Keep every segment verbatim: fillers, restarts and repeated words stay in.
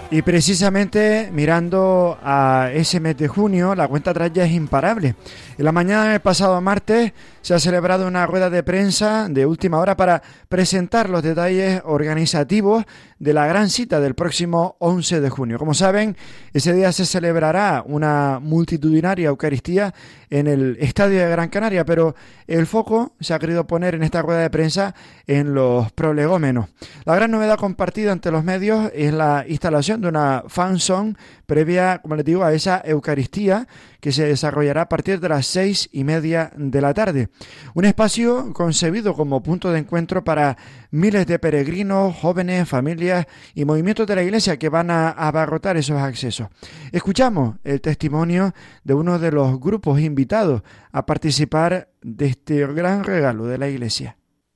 Y precisamente mirando a ese mes de junio, la cuenta atrás ya es imparable. En la mañana del pasado martes se ha celebrado una rueda de prensa de última hora para presentar los detalles organizativos de la gran cita del próximo once de junio. Como saben, ese día se celebrará una multitudinaria Eucaristía en el Estadio de Gran Canaria, pero el foco se ha querido poner en esta rueda de prensa en los prolegómenos. La gran novedad compartida ante los medios es la instalación de una fan zone previa, como les digo, a esa Eucaristía que se desarrollará a partir de las seis y media de la tarde. Un espacio concebido como punto de encuentro para miles de peregrinos, jóvenes, familias y movimientos de la Iglesia que van a abarrotar esos accesos. Escuchamos el testimonio de uno de los grupos invitados a participar de este gran regalo de la Iglesia.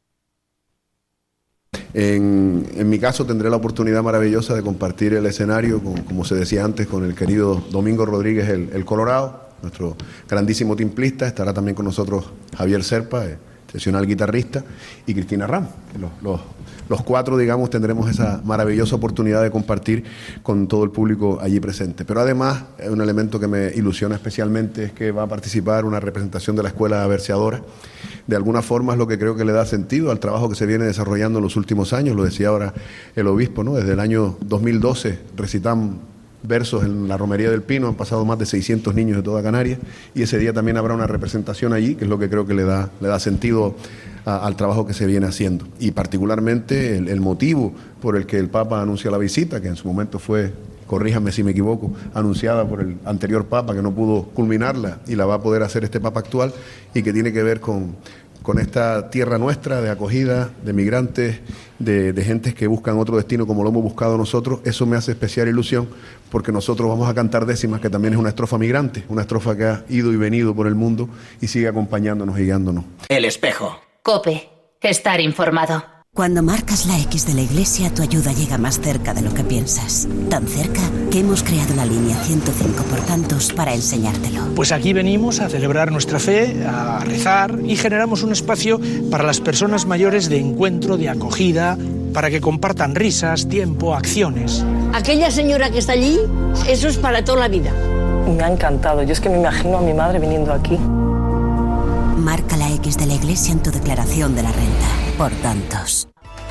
En, en mi caso tendré la oportunidad maravillosa de compartir el escenario, con, como se decía antes, con el querido Domingo Rodríguez, el, el Colorado, nuestro grandísimo timplista. Estará también con nosotros Javier Serpa, excepcional guitarrista, y Cristina Ram. Los, los, los cuatro, digamos, tendremos esa maravillosa oportunidad de compartir con todo el público allí presente. Pero además, un elemento que me ilusiona especialmente es que va a participar una representación de la Escuela Verseadora. De alguna forma es lo que creo que le da sentido al trabajo que se viene desarrollando en los últimos años. Lo decía ahora el obispo, ¿no? Desde el año dos mil doce recitamos versos en la Romería del Pino, han pasado más de seiscientos niños de toda Canarias, y ese día también habrá una representación allí, que es lo que creo que le da, le da sentido a, al trabajo que se viene haciendo. Y particularmente el, el motivo por el que el Papa anuncia la visita, que en su momento fue, corríjame si me equivoco, anunciada por el anterior Papa, que no pudo culminarla y la va a poder hacer este Papa actual, y que tiene que ver con, con esta tierra nuestra de acogida, de migrantes, de, de gentes que buscan otro destino como lo hemos buscado nosotros. Eso me hace especial ilusión, porque nosotros vamos a cantar décimas, que también es una estrofa migrante, una estrofa que ha ido y venido por el mundo y sigue acompañándonos y guiándonos. El Espejo. COPE. Estar informado. Cuando marcas la X de la Iglesia, tu ayuda llega más cerca de lo que piensas. Tan cerca que hemos creado la línea ciento cinco por tantos para enseñártelo. Pues aquí venimos a celebrar nuestra fe, a rezar, y generamos un espacio para las personas mayores de encuentro, de acogida, para que compartan risas, tiempo, acciones. Aquella señora que está allí, eso es para toda la vida. Me ha encantado. Yo es que me imagino a mi madre viniendo aquí. Marca la X de la Iglesia en tu declaración de la renta. Por tantos.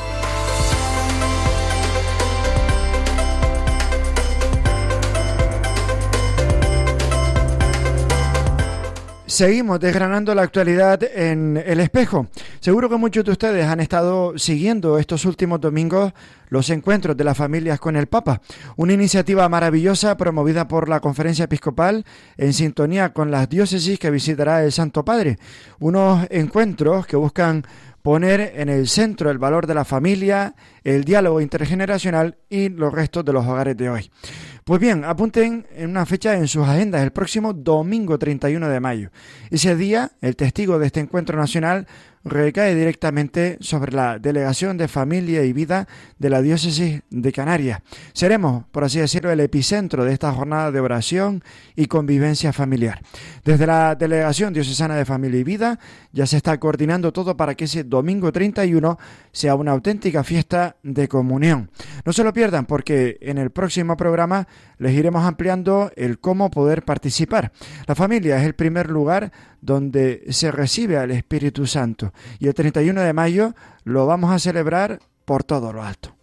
Seguimos desgranando la actualidad en El Espejo. Seguro que muchos de ustedes han estado siguiendo estos últimos domingos los encuentros de las familias con el Papa, una iniciativa maravillosa promovida por la Conferencia Episcopal en sintonía con las diócesis que visitará el Santo Padre. Unos encuentros que buscan poner en el centro el valor de la familia, el diálogo intergeneracional y los restos de los hogares de hoy. Pues bien, apunten en una fecha en sus agendas, el próximo domingo treinta y uno de mayo. Ese día, el testigo de este encuentro nacional recae directamente sobre la Delegación de Familia y Vida de la Diócesis de Canarias. Seremos, por así decirlo, el epicentro de esta jornada de oración y convivencia familiar. Desde la Delegación Diocesana de Familia y Vida ya se está coordinando todo para que ese domingo treinta y uno sea una auténtica fiesta de comunión. No se lo pierdan, porque en el próximo programa les iremos ampliando el cómo poder participar. La familia es el primer lugar donde se recibe al Espíritu Santo, y el treinta y uno de mayo lo vamos a celebrar por todo lo alto.